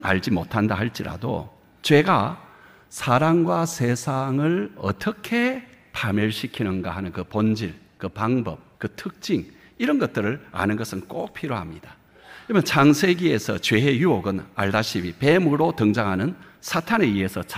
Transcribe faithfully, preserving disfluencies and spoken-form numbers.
알지 못한다 할지라도 죄가 사람과 세상을 어떻게 파멸시키는가 하는 그 본질, 그 방법, 그 특징, 이런 것들을 아는 것은 꼭 필요합니다. 그러면 창세기에서 죄의 유혹은 알다시피 뱀으로 등장하는 사탄에 의해서